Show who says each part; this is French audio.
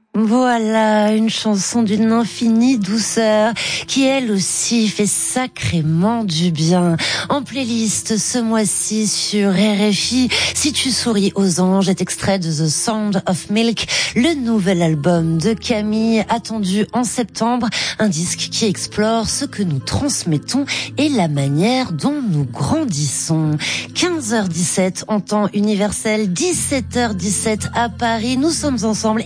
Speaker 1: Voilà, une chanson d'une infinie douceur qui elle aussi fait sacrément du bien. En playlist ce mois-ci sur RFI, Si tu souris aux anges est extrait de The Sound of Milk, le nouvel album de Camille attendu en septembre, un disque qui explore ce que nous transmettons et la manière dont nous grandissons. 15h17 en temps universel, 17h17 à Paris, nous sommes ensemble